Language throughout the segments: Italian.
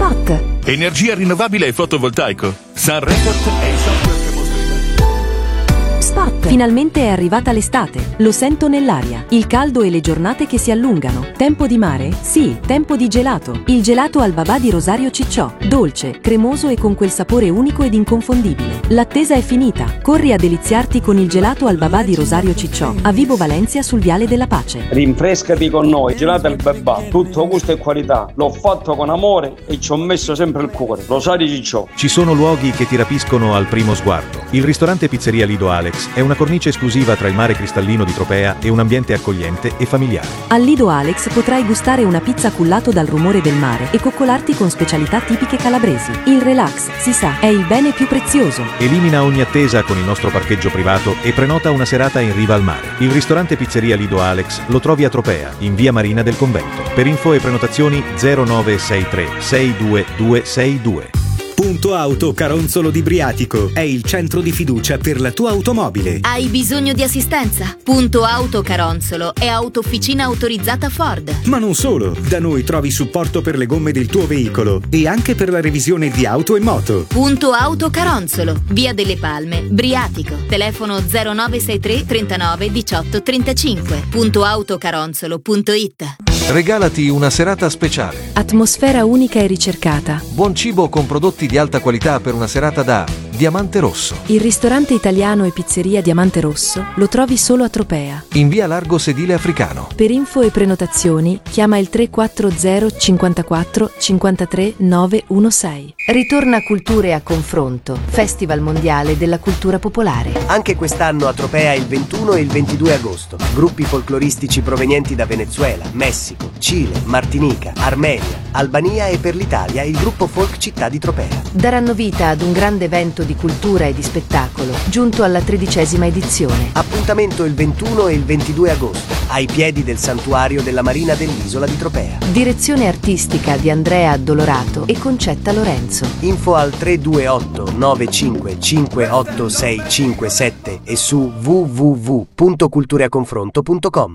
Spot. Energia rinnovabile e fotovoltaico. Sun Report è il software che mostra. Spot. Finalmente è arrivata l'estate. Lo sento nell'aria. Il caldo e le giornate che si allungano. Tempo di mare? Sì, tempo di gelato. Il gelato al babà di Rosario Cicciò. Dolce, cremoso e con quel sapore unico ed inconfondibile. L'attesa è finita. Corri a deliziarti con il gelato al babà di Rosario Cicciò, a Vibo Valencia sul Viale della Pace. Rinfrescati con noi, gelato al babà, tutto gusto e qualità. L'ho fatto con amore e ci ho messo sempre il cuore. Rosario Cicciò. Ci sono luoghi che ti rapiscono al primo sguardo. Il ristorante Pizzeria Lido Alex è una cornice esclusiva tra il mare cristallino di Tropea e un ambiente accogliente e familiare. Al Lido Alex potrai gustare una pizza cullato dal rumore del mare e coccolarti con specialità tipiche calabresi. Il relax, si sa, è il bene più prezioso. Elimina ogni attesa con il nostro parcheggio privato e prenota una serata in riva al mare. Il ristorante Pizzeria Lido Alex lo trovi a Tropea, in via Marina del Convento. Per info e prenotazioni 0963 62262. Punto Auto Caronzolo di Briatico è il centro di fiducia per la tua automobile. Hai bisogno di assistenza? Punto Auto Caronzolo è autofficina autorizzata Ford. Ma non solo, da noi trovi supporto per le gomme del tuo veicolo e anche per la revisione di auto e moto. Punto Auto Caronzolo, via delle Palme, Briatico. Telefono 0963 39 18 35. Puntoautocaronzolo.it. Regalati una serata speciale. Atmosfera unica e ricercata. Buon cibo con prodotti di alta qualità per una serata da Diamante Rosso. Il ristorante italiano e pizzeria Diamante Rosso lo trovi solo a Tropea. In via Largo Sedile Africano. Per info e prenotazioni chiama il 340 54 53 916. Ritorna Culture a Confronto, Festival Mondiale della Cultura Popolare. Anche quest'anno a Tropea il 21 e il 22 agosto. Gruppi folcloristici provenienti da Venezuela, Messico, Cile, Martinica, Armenia, Albania e per l'Italia il gruppo Folk Città di Tropea. Daranno vita ad un grande evento di cultura e di spettacolo, giunto alla 13ª edizione. Appuntamento il 21 e il 22 agosto, ai piedi del santuario della Marina dell'Isola di Tropea. Direzione artistica di Andrea Addolorato e Concetta Lorenzo. Info al 328 9558 657 e su www.cultureaconfronto.com.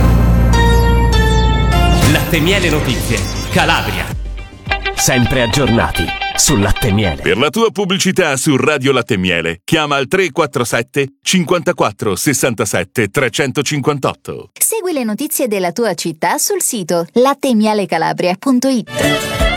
Latte Miele Notizie, Calabria. Sempre aggiornati sul latte miele. Per la tua pubblicità su Radio Latte Miele, chiama al 347 54 67 358. Segui le notizie della tua città sul sito lattemielecalabria.it.